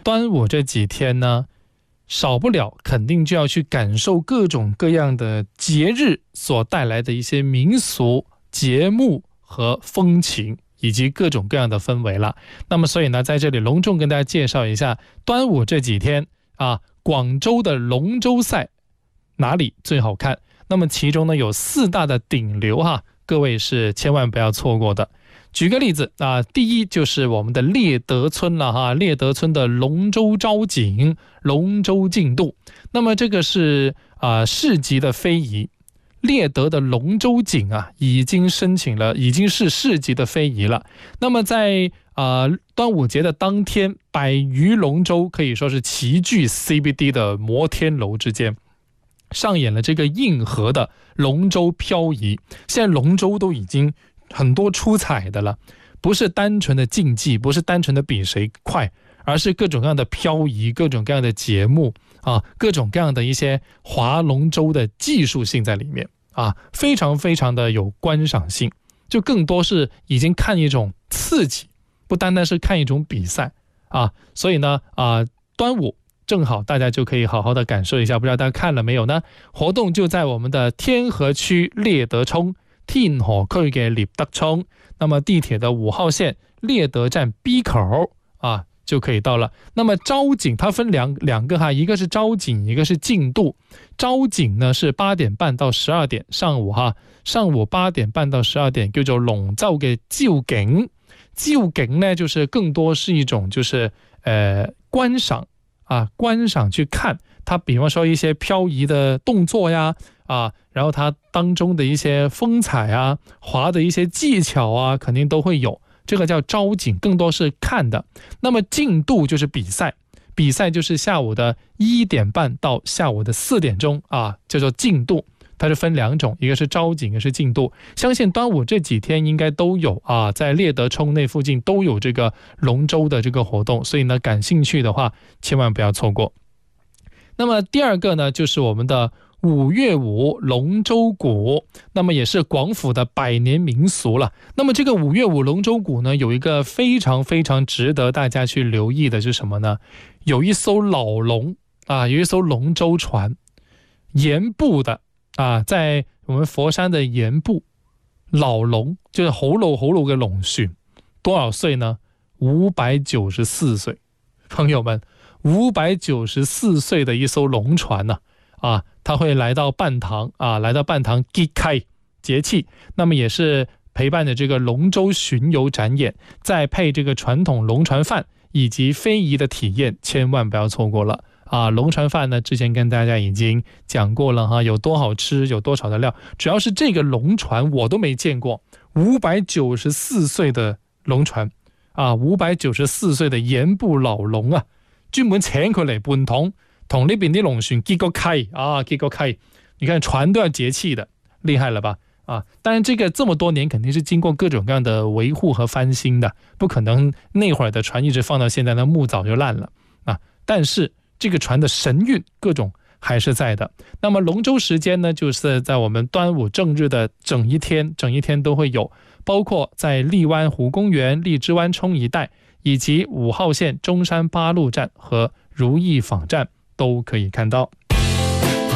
端午这几天呢，少不了肯定就要去感受各种各样的节日所带来的一些民俗节目和风情，以及各种各样的氛围了。那么所以呢，在这里隆重跟大家介绍一下端午这几天广州的龙舟赛哪里最好看。那么其中呢有4大的顶流各位是千万不要错过的。举个例子第一就是我们的猎德村了猎德村的龙舟招景、龙舟竞渡。那么这个是市级的非遗，猎德的龙舟景已经申请了，已经是市级的非遗了。那么在端午节的当天，100余龙舟可以说是齐聚 CBD 的摩天楼之间，上演了这个硬核的龙舟漂移。现在龙舟都已经很多出彩的了，不是单纯的竞技，不是单纯的比谁快，而是各种各样的漂移，各种各样的节目各种各样的一些划龙舟的技术性在里面非常非常的有观赏性，就更多是已经看一种刺激，不单单是看一种比赛所以呢端午正好大家就可以好好的感受一下。不知道大家看了没有呢？活动就在我们的天河区猎德涌天河區嘅獵德涌，那麼地鐵的5號線獵德站 B 口就可以到了。那麼招景它分兩個一個是招景，一個是競渡。招景呢是8點半到12點，上午8點半到12點叫做龍舟嘅招景。招景呢就是更多是一種就是觀賞去看它，比方說一些漂移的動作呀然後它當中的一些風采划的一些技巧肯定都會有，這個叫招景，更多是看的。那麼競渡就是比賽，比賽就是下午的1點半到下午的4點鐘叫做競渡。它是分2種，一個是招景，一個是競渡。相信端午這幾天應該都有在獵德涌那附近都有這個龍舟的這個活動，所以呢感興趣的話千萬不要錯過。那麼第二個呢就是我們的5月5龍舟鼓，那麼也是廣府的百年民俗了。那麼這個5月5龍舟鼓呢有一個非常非常值得大家去留意的是什麼呢？有一艘老龍有一艘龍舟船，鹽步的在我們佛山的鹽步，老龍就是好老嘅龍船，多少歲呢？594歲。朋友們，594歲的一艘龍船它會來到半塘揭開節氣，那麼也是陪伴着這個龍舟巡遊展演，再配這個傳統龍船飯以及非遺的體驗，千萬不要錯過了。龍船飯呢之前跟大家已經講過了有多好吃，有多少的料，主要是這個龍船我都沒見過，594歲的龍船594歲的鹽步老龍專門請佢嚟半塘同呢邊啲龍船結個契你看船都要節氣的，厲害了吧當然這個這麼多年肯定是經過各種各樣的維護和翻新的，不可能那會兒的船一直放到現在，那木早就爛了但是這個船的神韻各種還是在的。那麼龍舟時間呢就是在我們端午正日的整一天都會有，包括在荔灣湖公園、荔枝灣涌一帶，以及5號線中山八路站和如意坊站都可以看到。